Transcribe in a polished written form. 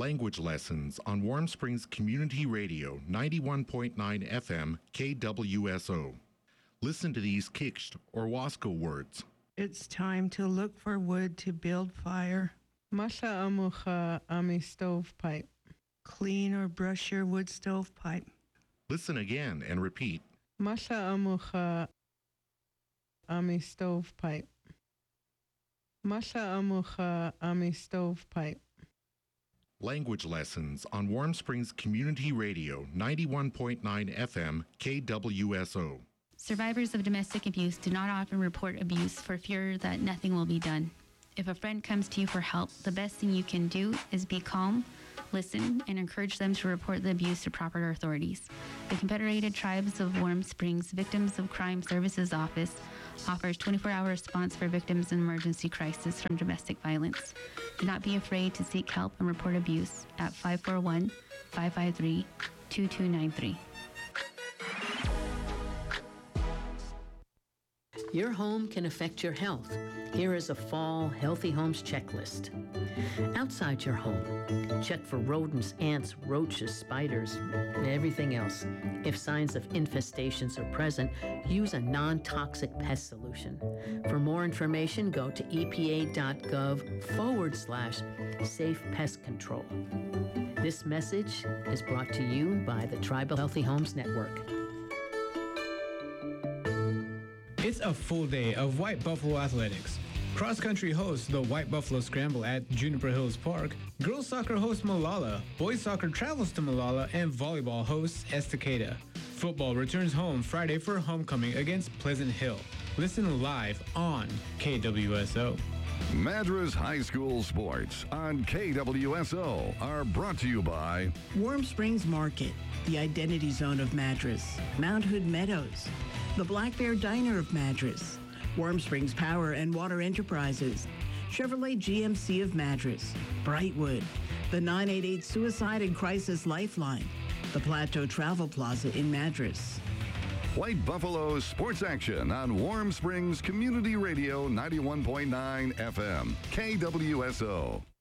Language lessons on Warm Springs Community Radio 91.9 FM KWSO. Listen to these Kikst or Wasco words. It's time to look for wood to build fire. Masha amucha ami stovepipe. Clean or brush your wood stovepipe. Listen again and repeat. Masha amucha ami stovepipe. Masha amucha ami stovepipe. Language lessons on Warm Springs Community Radio 91.9 FM KWSO. Survivors of domestic abuse do not often report abuse for fear that nothing will be done. If a friend comes to you for help, the best thing you can do is be calm, listen, and encourage them to report the abuse to proper authorities. The Confederated Tribes of Warm Springs Victims of Crime Services Office offers 24-hour response for victims in emergency crisis from domestic violence. Do not be afraid to seek help and report abuse at 541-553-2293. Your home can affect your health. Here is a fall Healthy Homes checklist. Outside your home, check for rodents, ants, roaches, spiders, and everything else. If signs of infestations are present, use a non-toxic pest solution. For more information, go to epa.gov/safe pest control. This message is brought to you by the Tribal Healthy Homes Network. It's a full day of White Buffalo athletics. Cross-country hosts the White Buffalo Scramble at Juniper Hills Park. Girls soccer hosts Malala. Boys soccer travels to Malala. And volleyball hosts Estacada. Football returns home Friday for homecoming against Pleasant Hill. Listen live on KWSO. Madras High School Sports on KWSO are brought to you by Warm Springs Market, the identity zone of Madras. Mount Hood Meadows, the Black Bear Diner of Madras. Warm Springs Power and Water Enterprises, Chevrolet GMC of Madras, Brightwood, the 988 Suicide and Crisis Lifeline, the Plateau Travel Plaza in Madras. White Buffalo Sports Action on Warm Springs Community Radio 91.9 FM, KWSO.